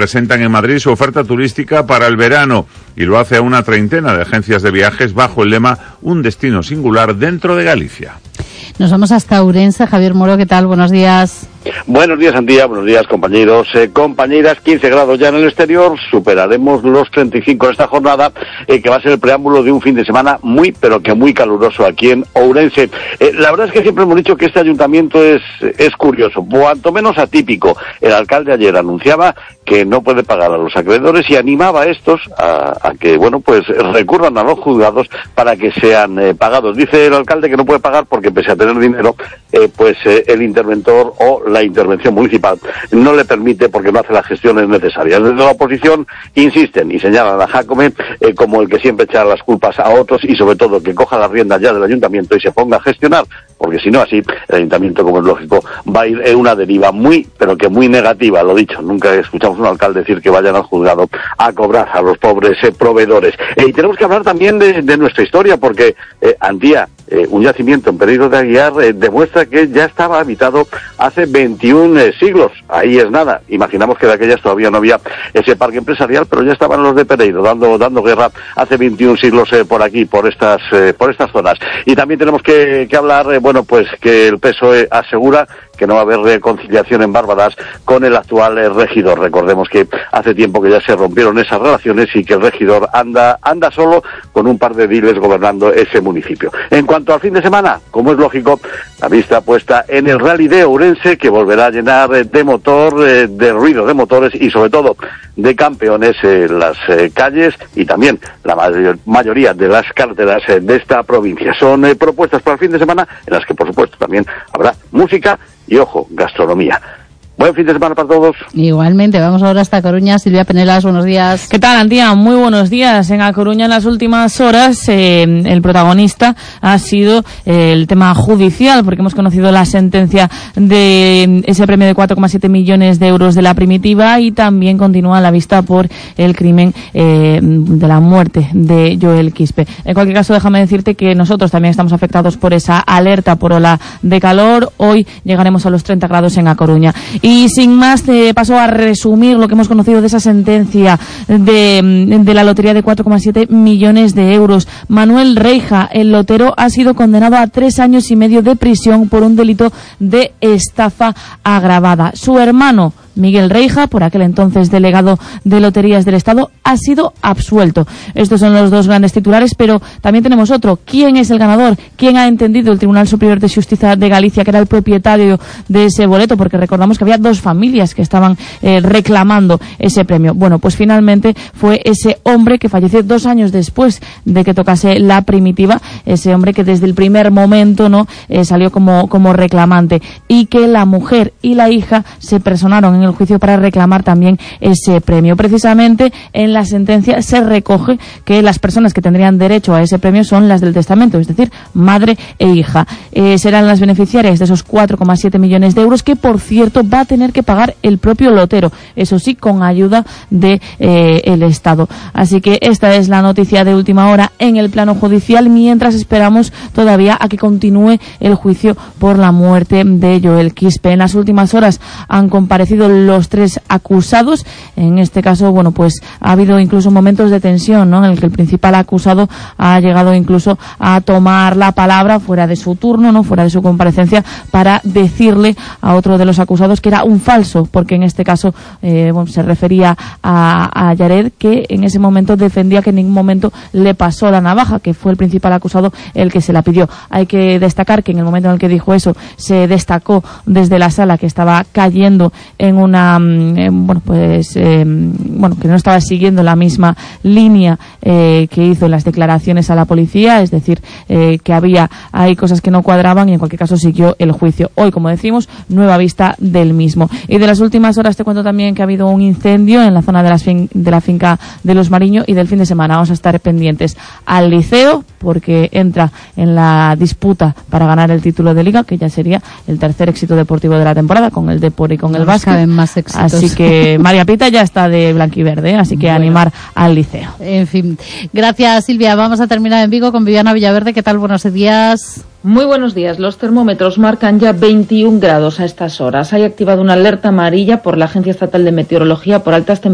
presentan en Madrid su oferta turística para el verano y lo hace a una treintena de agencias de viajes bajo el lema Un destino singular dentro de Galicia. Nos vamos hasta Ourense. Javier Moro, ¿qué tal? Buenos días. Buenos días, Antía. Buenos días, compañeros, compañeras. 15 grados ya en el exterior. Superaremos los 35 en esta jornada, que va a ser el preámbulo de un fin de semana muy, pero que muy caluroso aquí en Ourense. La verdad es que siempre hemos dicho que este ayuntamiento es curioso, cuanto menos atípico. El alcalde ayer anunciaba que no puede pagar a los acreedores y animaba a estos a que, bueno, pues recurran a los juzgados para que sean pagados. Dice el alcalde que no puede pagar porque, pese a tener dinero, el interventor o la intervención municipal no le permite porque no hace las gestiones necesarias. Desde la oposición insisten y señalan a Jácome como el que siempre echa las culpas a otros y, sobre todo, que coja las riendas ya del ayuntamiento y se ponga a gestionar, porque si no, así el ayuntamiento, como es lógico, va a ir en una deriva muy, pero que muy negativa. Lo dicho, nunca escuchamos a un alcalde decir que vayan al juzgado a cobrar a los pobres proveedores. Y tenemos que hablar también de nuestra historia, porque Antía, un yacimiento en Pereiro de Aguiar, demuestra que ya estaba habitado hace 21 siglos. Ahí es nada. Imaginamos que de aquellas todavía no había ese parque empresarial, pero ya estaban los de Pereiro dando guerra hace 21 siglos por aquí, por estas zonas. Y también tenemos que hablar, pues que el PSOE asegura que no va a haber reconciliación en Bárbadas con el actual regidor. Recordemos que hace tiempo que ya se rompieron esas relaciones y que el regidor anda solo con un par de diles gobernando ese municipio. En cuanto al fin de semana, como es lógico, la vista puesta en el Rally de Ourense, que volverá a llenar de motor, de ruido de motores y, sobre todo, de campeones en las calles y también la mayoría de las carreteras de esta provincia. Son propuestas para el fin de semana en las que, por supuesto, también habrá música y, ojo, gastronomía. Buen fin de semana para todos. Igualmente, vamos ahora hasta Coruña. Silvia Penelas, buenos días. ¿Qué tal, Antía? Muy buenos días. En A Coruña, en las últimas horas, el protagonista ha sido el tema judicial, porque hemos conocido la sentencia de ese premio de 4,7 millones de euros de la Primitiva, y también continúa la vista por el crimen de la muerte de Joel Quispe. En cualquier caso, déjame decirte que nosotros también estamos afectados por esa alerta por ola de calor. Hoy llegaremos a los 30 grados en A Coruña. Y sin más, te paso a resumir lo que hemos conocido de esa sentencia de la lotería de 4,7 millones de euros. Manuel Reija, el lotero, ha sido condenado a 3 años y medio de prisión por un delito de estafa agravada. Su hermano, Miguel Reija, por aquel entonces delegado de Loterías del Estado, ha sido absuelto. Estos son los dos grandes titulares, pero también tenemos otro. ¿Quién es el ganador? ¿Quién ha entendido el Tribunal Superior de Justicia de Galicia que era el propietario de ese boleto? Porque recordamos que había 2 familias que estaban reclamando ese premio. Bueno, pues finalmente fue ese hombre que falleció 2 años después de que tocase la Primitiva, ese hombre que desde el primer momento salió como reclamante, y que la mujer y la hija se personaron en el juicio para reclamar también ese premio. Precisamente en la sentencia se recoge que las personas que tendrían derecho a ese premio son las del testamento, es decir, madre e hija. Serán las beneficiarias de esos 4,7 millones de euros que, por cierto, va a tener que pagar el propio lotero, eso sí, con ayuda de el Estado. Así que esta es la noticia de última hora en el plano judicial, mientras esperamos todavía a que continúe el juicio por la muerte de Joel Quispe. En las últimas horas han comparecido los 3 acusados. En este caso, pues ha habido incluso momentos de tensión, en el que el principal acusado ha llegado incluso a tomar la palabra fuera de su turno, fuera de su comparecencia, para decirle a otro de los acusados que era un falso, porque en este caso se refería a Yared, que en ese momento defendía que en ningún momento le pasó la navaja, que fue el principal acusado el que se la pidió. Hay que destacar que en el momento en el que dijo eso, se destacó desde la sala que estaba cayendo en una que no estaba siguiendo la misma línea que hizo en las declaraciones a la policía, es decir, que hay cosas que no cuadraban, y en cualquier caso siguió el juicio. Hoy, como decimos, nueva vista del mismo. Y de las últimas horas te cuento también que ha habido un incendio en la zona de la finca de Los Mariño, y del fin de semana vamos a estar pendientes al Liceo, porque entra en la disputa para ganar el título de Liga, que ya sería el 3er éxito deportivo de la temporada, con el Depor y con el Básquet. Más éxitos. Así que María Pita ya está de blanquiverde, así que animar al Liceo. En fin, gracias, Silvia. Vamos a terminar en Vigo con Viviana Villaverde. ¿Qué tal? Buenos días. Muy buenos días. Los termómetros marcan ya 21 grados a estas horas. Hay activado una alerta amarilla por la Agencia Estatal de Meteorología por altas temperaturas